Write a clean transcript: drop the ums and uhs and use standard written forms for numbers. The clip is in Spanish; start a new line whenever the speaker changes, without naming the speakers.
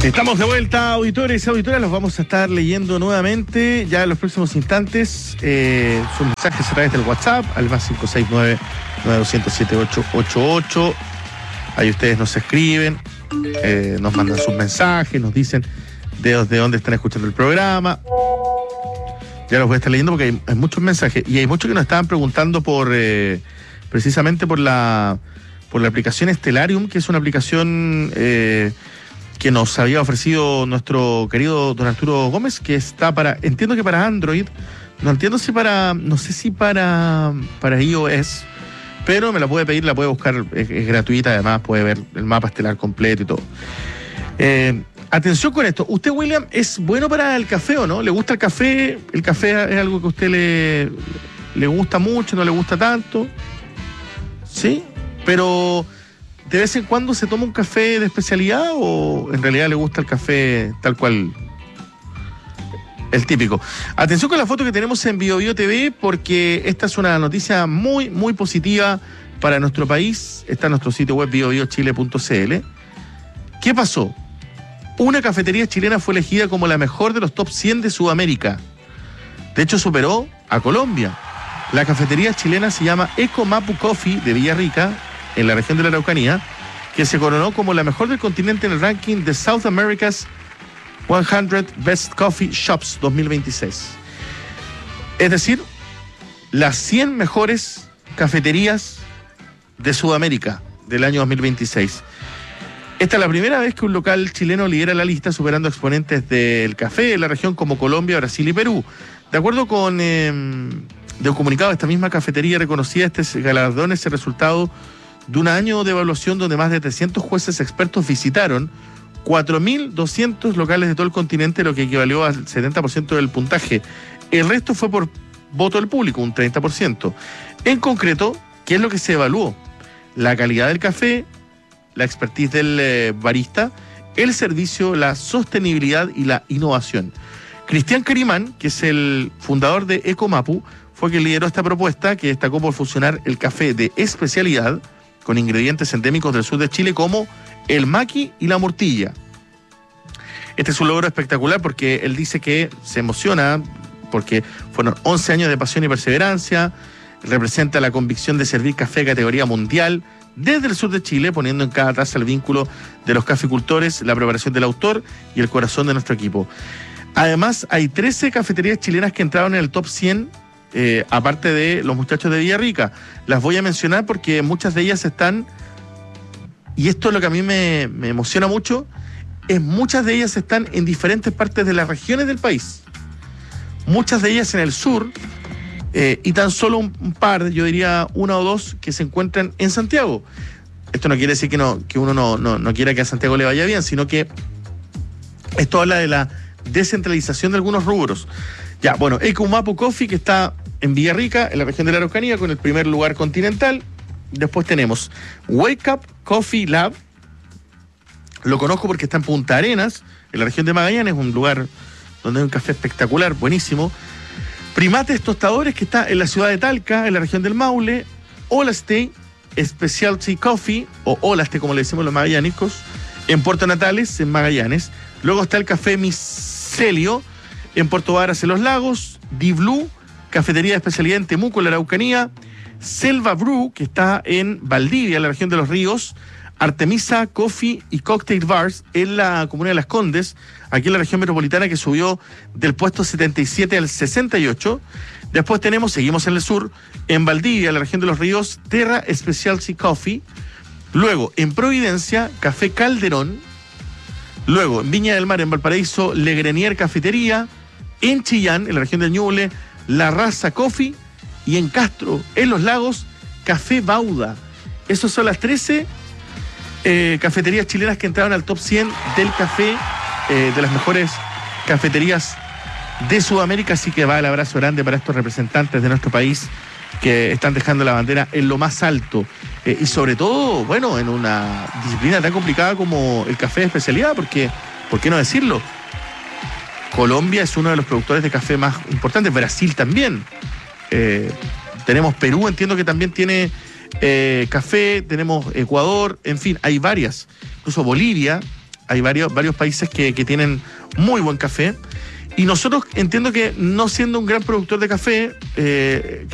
Estamos de vuelta, auditores y auditoras, los vamos a estar leyendo nuevamente ya en los próximos instantes. Sus mensajes a través del WhatsApp al más 569-9207-888. Ahí ustedes nos escriben, nos mandan sus mensajes, nos dicen de dónde están escuchando el programa. Ya los voy a estar leyendo porque hay muchos mensajes y hay muchos que nos estaban preguntando precisamente por la aplicación Stellarium, que es una aplicación que nos había ofrecido nuestro querido don Arturo Gómez, que está entiendo que para Android, no sé si para iOS, pero me la puede pedir, la puede buscar, es gratuita, además puede ver el mapa estelar completo y todo. Atención con esto, ¿usted, William, es bueno para el café o no? ¿Le gusta el café? ¿El café es algo que a usted le gusta mucho, no le gusta tanto? ¿Sí? Pero ¿de vez en cuando se toma un café de especialidad o en realidad le gusta el café tal cual, el típico? Atención con la foto que tenemos en BioBio TV, porque esta es una noticia muy, muy positiva para nuestro país. Está en nuestro sitio web biobiochile.cl. ¿Qué pasó? Una cafetería chilena fue elegida como la mejor de los top 100 de Sudamérica. De hecho, superó a Colombia. La cafetería chilena se llama Ecomapu Coffee de Villarrica, en la región de la Araucanía, que se coronó como la mejor del continente en el ranking de South America's 100 Best Coffee Shops 2026. Es decir, las 100 mejores cafeterías de Sudamérica del año 2026. Esta es la primera vez que un local chileno lidera la lista, superando exponentes del café de la región como Colombia, Brasil y Perú. De acuerdo con de un comunicado, esta misma cafetería reconocía este galardón, ese resultado de un año de evaluación donde más de 300 jueces expertos visitaron 4.200 locales de todo el continente, lo que equivalió al 70% del puntaje. El resto fue por voto del público, un 30%. En concreto, ¿qué es lo que se evaluó? La calidad del café, la expertise del barista, el servicio, la sostenibilidad y la innovación. Cristian Carimán, que es el fundador de Ecomapu, fue quien lideró esta propuesta, que destacó por fusionar el café de especialidad con ingredientes endémicos del sur de Chile como el maqui y la mortilla. Este es un logro espectacular porque él dice que se emociona porque fueron 11 años de pasión y perseverancia, representa la convicción de servir café de categoría mundial desde el sur de Chile, poniendo en cada taza el vínculo de los caficultores, la preparación del autor y el corazón de nuestro equipo. Además, hay 13 cafeterías chilenas que entraron en el top 100, aparte de los muchachos de Villarrica. Las voy a mencionar porque muchas de ellas están, y esto es lo que a mí me emociona mucho, muchas de ellas están en diferentes partes de las regiones del país. Muchas de ellas en el sur, y tan solo un par, yo diría una o dos, que se encuentran en Santiago. Esto no quiere decir que uno no quiera que a Santiago le vaya bien, sino que esto habla de la descentralización de algunos rubros. Ya, bueno, Ecomapu Coffee, que está en Villarrica, en la región de la Araucanía, con el primer lugar continental. Después tenemos Wake Up Coffee Lab. Lo conozco porque está en Punta Arenas, en la región de Magallanes, un lugar donde hay un café espectacular, buenísimo. Primates Tostadores, que está en la ciudad de Talca, en la región del Maule. Olaste Specialty Coffee, o Olaste, como le decimos los magallánicos, en Puerto Natales, en Magallanes. Luego está el Café Micelio, en Puerto Varas, en Los Lagos. Di-Blue, cafetería de especialidad en Temuco, en la Araucanía. Selva Brew, que está en Valdivia, en la región de Los Ríos. Artemisa Coffee y Cocktail Bars en la comuna de Las Condes, aquí en la región metropolitana, que subió del puesto 77 al 68. Después seguimos en el sur, en Valdivia, en la región de Los Ríos, Terra Specialty Coffee. Luego, en Providencia, Café Calderón. Luego, en Viña del Mar, en Valparaíso, Le Grenier Cafetería. En Chillán, en la región del Ñuble, La Raza Coffee. Y en Castro, en Los Lagos, Café Bauda. Esas son las 13 cafeterías chilenas que entraron al top 100 del café, de las mejores cafeterías de Sudamérica. Así que va el abrazo grande para estos representantes de nuestro país que están dejando la bandera en lo más alto, y sobre todo, bueno, en una disciplina tan complicada como el café de especialidad, porque, ¿por qué no decirlo? Colombia es uno de los productores de café más importantes, Brasil también. Tenemos Perú, entiendo que también tiene café, tenemos Ecuador, en fin, hay varias. Incluso Bolivia Hay varios países que tienen muy buen café. Y nosotros entiendo que no siendo un gran productor de café,